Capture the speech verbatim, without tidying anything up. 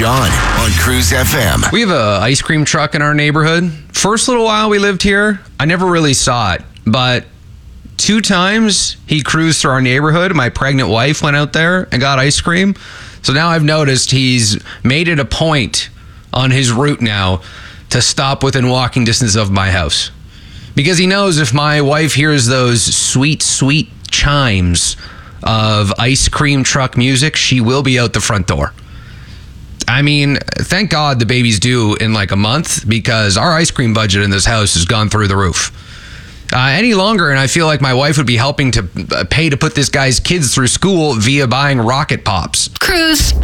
John on Cruise F M. We have a ice cream truck in our neighborhood. First little while we lived here, I never really saw it, but two times he cruised through our neighborhood. My pregnant wife went out there and got ice cream. So now I've noticed he's made it a point on his route now to stop within walking distance of my house. Because he knows if my wife hears those sweet, sweet chimes of ice cream truck music, she will be out the front door. I mean, thank God the baby's due in like a month, because our ice cream budget in this house has gone through the roof. Uh, any longer, and I feel like my wife would be helping to uh, pay to put this guy's kids through school via buying Rocket Pops. Cruise.